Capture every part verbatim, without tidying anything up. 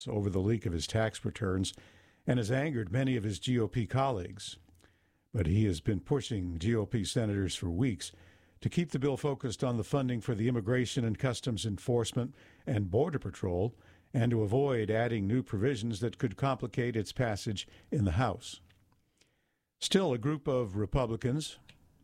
over the leak of his tax returns and has angered many of his G O P colleagues. But he has been pushing G O P senators for weeks to keep the bill focused on the funding for the Immigration and Customs Enforcement and Border Patrol and to avoid adding new provisions that could complicate its passage in the House. Still, a group of Republicans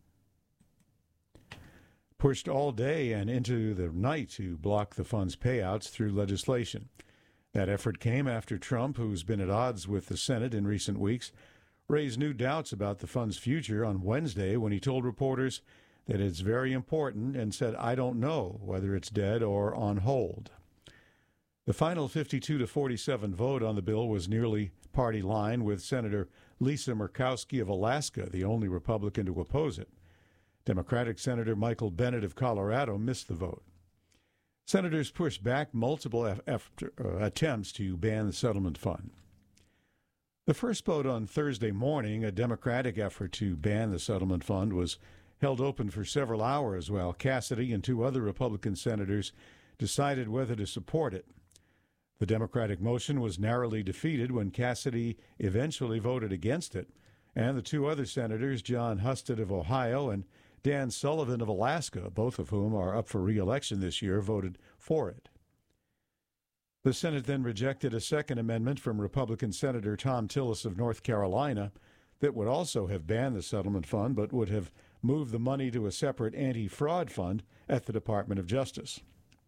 pushed all day and into the night to block the fund's payouts through legislation. That effort came after Trump, who's been at odds with the Senate in recent weeks, raised new doubts about the fund's future on Wednesday when he told reporters that it's very important and said, "I don't know whether it's dead or on hold." The final fifty-two to forty-seven vote on the bill was nearly party line, with Senator Lisa Murkowski of Alaska the only Republican to oppose it. Democratic Senator Michael Bennet of Colorado missed the vote. Senators pushed back multiple eff- after, uh, attempts to ban the settlement fund. The first vote on Thursday morning, a Democratic effort to ban the settlement fund, was held open for several hours while Cassidy and two other Republican senators decided whether to support it. The Democratic motion was narrowly defeated when Cassidy eventually voted against it, and the two other senators, John Husted of Ohio and Dan Sullivan of Alaska, both of whom are up for re-election this year, voted for it. The Senate then rejected a second amendment from Republican Senator Thom Tillis of North Carolina that would also have banned the settlement fund but would have moved the money to a separate anti-fraud fund at the Department of Justice.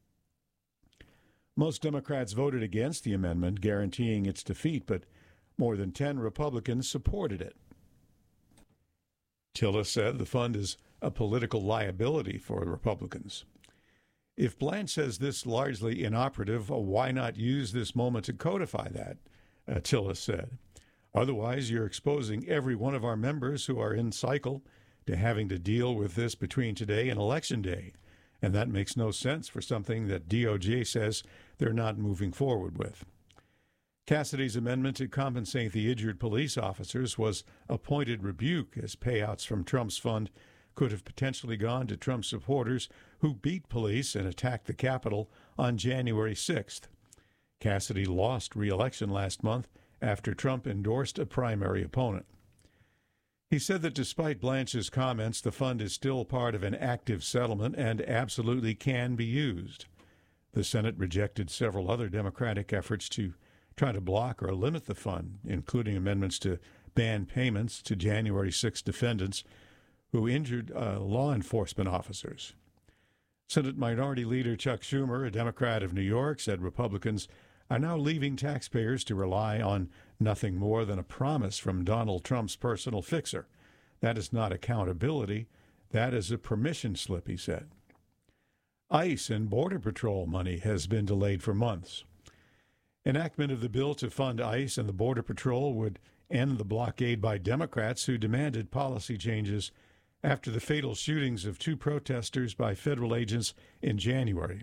Most Democrats voted against the amendment, guaranteeing its defeat, but more than ten Republicans supported it. Tillis said the fund is a political liability for Republicans. If Blanche says this largely inoperative, why not use this moment to codify that, uh, Tillis said. Otherwise, you're exposing every one of our members who are in cycle to having to deal with this between today and Election Day, and that makes no sense for something that D O J says they're not moving forward with. Cassidy's amendment to compensate the injured police officers was a pointed rebuke, as payouts from Trump's fund could have potentially gone to Trump supporters who beat police and attacked the Capitol on January sixth. Cassidy lost re-election last month after Trump endorsed a primary opponent. He said that despite Blanche's comments, the fund is still part of an active settlement and absolutely can be used. The Senate rejected several other Democratic efforts to try to block or limit the fund, including amendments to ban payments to January sixth defendants who injured uh, law enforcement officers. Senate Minority Leader Chuck Schumer, a Democrat of New York, said Republicans are now leaving taxpayers to rely on nothing more than a promise from Donald Trump's personal fixer. That is not accountability. That is a permission slip, he said. ICE and Border Patrol money has been delayed for months. Enactment of the bill to fund ICE and the Border Patrol would end the blockade by Democrats who demanded policy changes after the fatal shootings of two protesters by federal agents in January.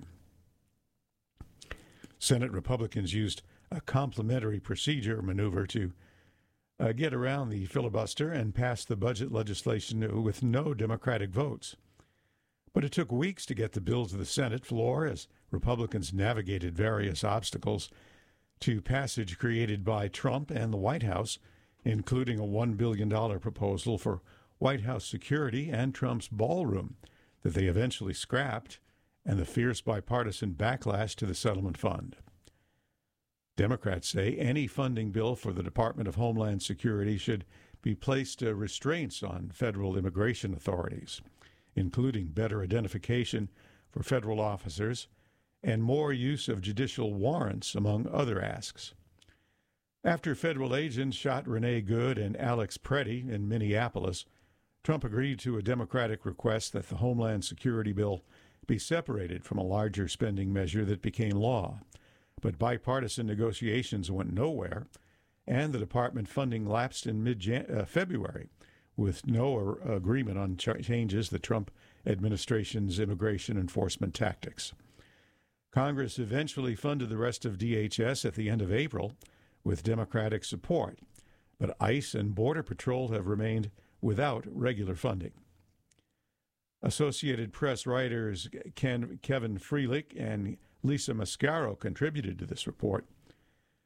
Senate Republicans used a complementary procedure maneuver to uh, get around the filibuster and pass the budget legislation with no Democratic votes. But it took weeks to get the bill to the Senate floor as Republicans navigated various obstacles to passage created by Trump and the White House, including a one billion dollars proposal for White House security and Trump's ballroom that they eventually scrapped, and the fierce bipartisan backlash to the settlement fund. Democrats say any funding bill for the Department of Homeland Security should be placed uh, restraints on federal immigration authorities, including better identification for federal officers and more use of judicial warrants, among other asks. After federal agents shot Renee Good and Alex Preddy in Minneapolis, Trump agreed to a Democratic request that the Homeland Security bill be separated from a larger spending measure that became law. But bipartisan negotiations went nowhere, and the department funding lapsed in mid-February with no agreement on ch- changes the Trump administration's immigration enforcement tactics. Congress eventually funded the rest of D H S at the end of April with Democratic support, but ICE and Border Patrol have remained without regular funding. Associated Press writers Ken, Kevin Frelich and Lisa Mascaro contributed to this report.